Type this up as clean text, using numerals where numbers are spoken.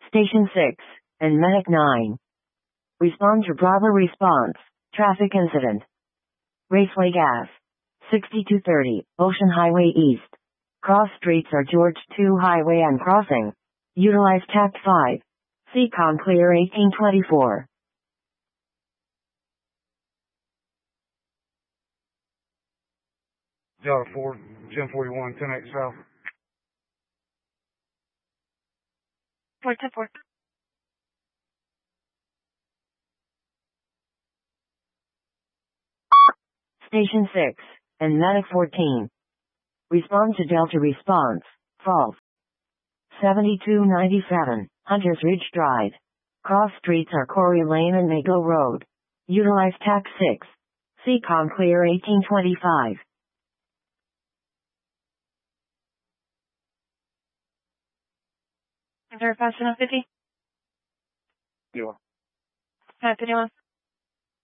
Station 6, and Medic 9. Respond to Bravo response. Traffic incident. Raceway Gas. 6230, Ocean Highway East. Cross streets are George 2 Highway and crossing. Utilize Tact 5. Seacon clear 1824. Delta 4, 1041, 10-8 south. Port to port. Station 6, and Medic 14. Respond to Delta response. False. 7297, Hunters Ridge Drive. Cross streets are Corey Lane and Mago Road. Utilize Tact 6. Seacon clear 1825. Is there a fast enough 50? Yeah. 51.